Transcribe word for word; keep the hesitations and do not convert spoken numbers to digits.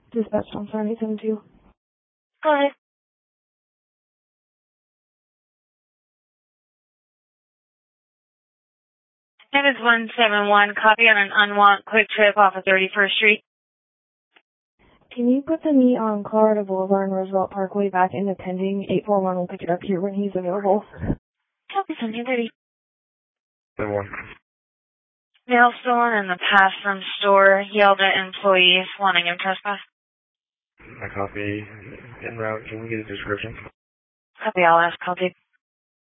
Dispatch on seven seven two. Go ahead. That is one seven one. Copy on an unwant quick trip off of thirty-first Street. Can you put the meet on Colorado Boulevard and Roosevelt Parkway back into pending? eight four one will pick it up here when he's available. Copy something thirty. seven one. Mail stolen in the pass from store. Yelled at employees wanting him trespass. I copy. En route. Can we get a description? Copy. I'll ask. Copy.